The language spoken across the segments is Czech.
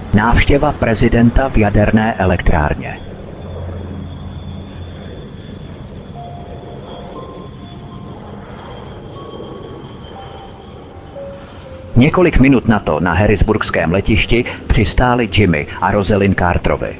Návštěva prezidenta v jaderné elektrárně. Několik minut na to na harrisburgském letišti přistáli Jimmy a Rosalind Carterovi.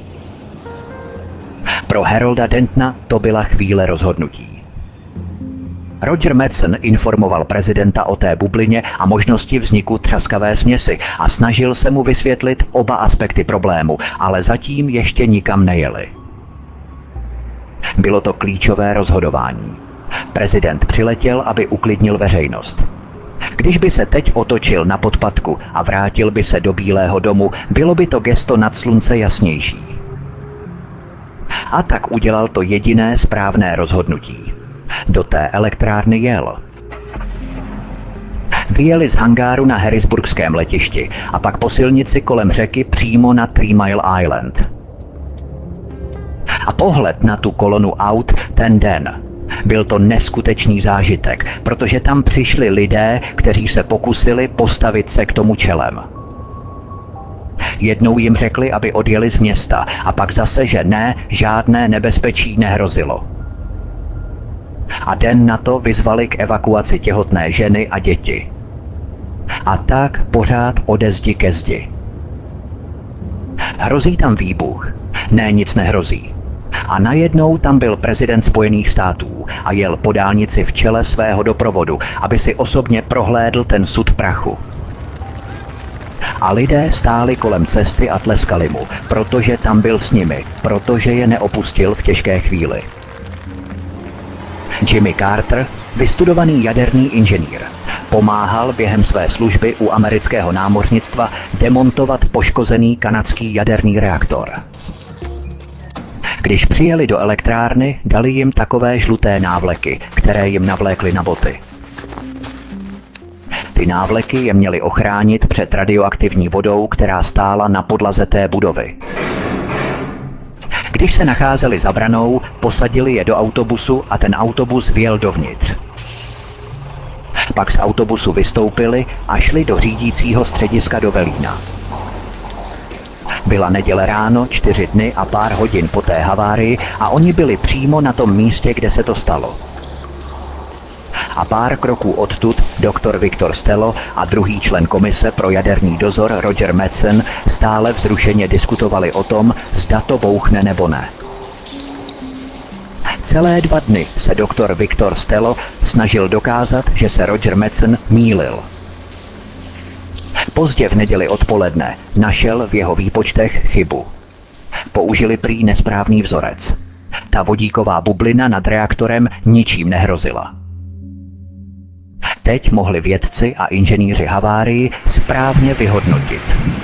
Pro Harolda Dentona to byla chvíle rozhodnutí. Roger Madsen informoval prezidenta o té bublině a možnosti vzniku třaskavé směsi a snažil se mu vysvětlit oba aspekty problému, ale zatím ještě nikam nejeli. Bylo to klíčové rozhodování. Prezident přiletěl, aby uklidnil veřejnost. Když by se teď otočil na podpatku a vrátil by se do Bílého domu, bylo by to gesto nad slunce jasnější. A tak udělal to jediné správné rozhodnutí. Do té elektrárny jel. Vyjeli z hangáru na harrisburgském letišti a pak po silnici kolem řeky přímo na 3 Mile Island. A pohled na tu kolonu aut ten den. Byl to neskutečný zážitek, protože tam přišli lidé, kteří se pokusili postavit se k tomu čelem. Jednou jim řekli, aby odjeli z města, a pak zase, že ne, žádné nebezpečí nehrozilo. A den na to vyzvali k evakuaci těhotné ženy a děti. A tak pořád ode zdi ke zdi. Hrozí tam výbuch? Ne, nic nehrozí. A najednou tam byl prezident Spojených států a jel po dálnici v čele svého doprovodu, aby si osobně prohlédl ten sud prachu. A lidé stáli kolem cesty a tleskali mu, protože tam byl s nimi, protože je neopustil v těžké chvíli. Jimmy Carter, vystudovaný jaderný inženýr, pomáhal během své služby u amerického námořnictva demontovat poškozený kanadský jaderný reaktor. Když přijeli do elektrárny, dali jim takové žluté návleky, které jim navlékli na boty. Ty návleky je měly ochránit před radioaktivní vodou, která stála na podlaze té budovy. Když se nacházeli za branou, posadili je do autobusu a ten autobus vjel dovnitř. Pak z autobusu vystoupili a šli do řídícího střediska do Velína. Byla neděle ráno, 4 dny a pár hodin po té havárii a oni byli přímo na tom místě, kde se to stalo. A pár kroků odtud doktor Victor Stello a druhý člen komise pro jaderný dozor Roger Madsen stále vzrušeně diskutovali o tom, zda to bouchne nebo ne. Celé 2 dny se doktor Victor Stello snažil dokázat, že se Roger Madsen mýlil. Pozdě v neděli odpoledne našel v jeho výpočtech chybu. Použili prý nesprávný vzorec. Ta vodíková bublina nad reaktorem ničím nehrozila. Teď mohli vědci a inženýři havárii správně vyhodnotit.